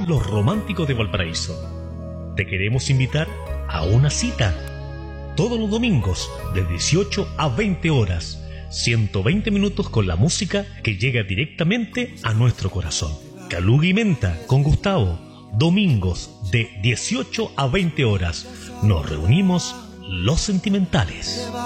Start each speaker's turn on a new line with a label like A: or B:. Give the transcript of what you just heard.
A: los románticos de Valparaíso. Te queremos invitar a una cita. Todos los domingos, de 18 a 20 horas. 120 minutos con la música que llega directamente a nuestro corazón. Caluga y Menta con Gustavo. Domingos, de 18 a 20 horas. Nos reunimos los sentimentales.